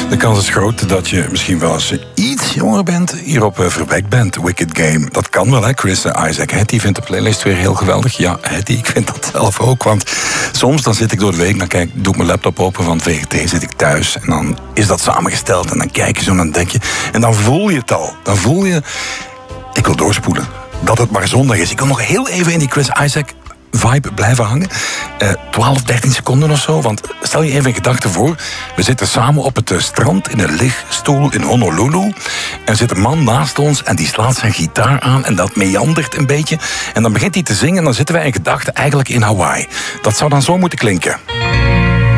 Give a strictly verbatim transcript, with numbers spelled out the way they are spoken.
De kans is groot dat je misschien wel eens iets jonger bent, hierop verwekt bent. Wicked Game, dat kan wel, hè. Chris Isaak, Hetty vindt de playlist weer heel geweldig. Ja, Hetty, ik vind dat zelf ook, want soms dan zit ik door de week, dan kijk, doe ik mijn laptop open van V R T, zit ik thuis en dan is dat samengesteld en dan kijk je zo en dan denk je, en dan voel je het al. Dan voel je, ik wil doorspoelen, dat het maar zondag is. Ik wil nog heel even in die Chris Isaak vibe blijven hangen. Uh, twaalf, dertien seconden of zo. Want stel je even een gedachte voor. We zitten samen op het uh, strand in een lichtstoel in Honolulu. En er zit een man naast ons en die slaat zijn gitaar aan en dat meandert een beetje. En dan begint hij te zingen en dan zitten wij in gedachten eigenlijk in Hawaii. Dat zou dan zo moeten klinken.